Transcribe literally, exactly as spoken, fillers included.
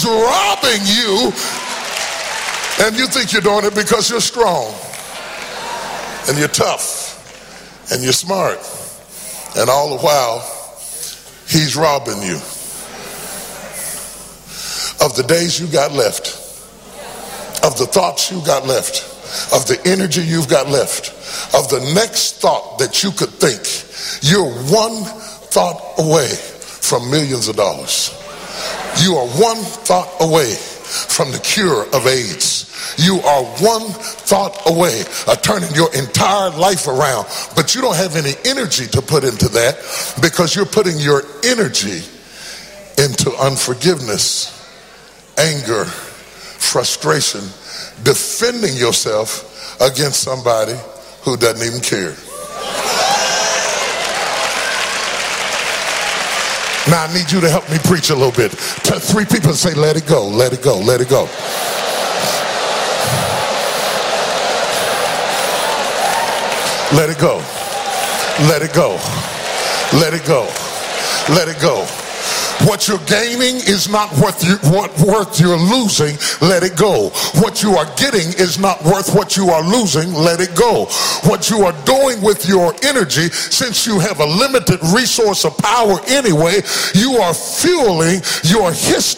is robbing you, and you think you're doing it because you're strong and you're tough and you're smart, and all the while he's robbing you of the days you got left, of the thoughts you got left, of the energy you've got left, of the next thought that you could think. You're one thought away from millions of dollars. You are one thought away from the cure of AIDS. You are one thought away of turning your entire life around, but you don't have any energy to put into that because you're putting your energy into unforgiveness, anger, frustration, defending yourself against somebody who doesn't even care. Now I need you to help me preach a little bit. To three people say, let it go, let it go, let it go. Let it go. Let it go. Let it go. Let it go. What you're gaining is not worth you, what worth you're losing. Let it go. What you are getting is not worth what you are losing. Let it go. What you are doing with your energy, since you have a limited resource of power anyway, you are fueling your history.